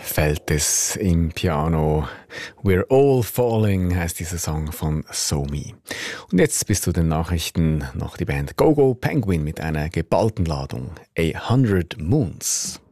fällt es im Piano. We're All Falling heißt dieser Song von So Me. Und jetzt bis zu den Nachrichten noch die Band Go Go Penguin mit einer geballten Ladung. 100 Moons.